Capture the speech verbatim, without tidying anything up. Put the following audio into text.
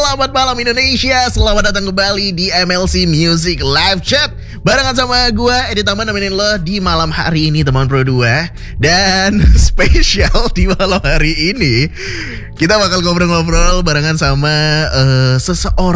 Selamat malam Indonesia, selamat datang kembali di M L C Music Live Chat. Barengan sama gue, Edi Taman, nemenin lo di malam hari ini teman Pro dua. Dan spesial di malam hari ini kita bakal ngobrol-ngobrol barengan sama uh, seseorang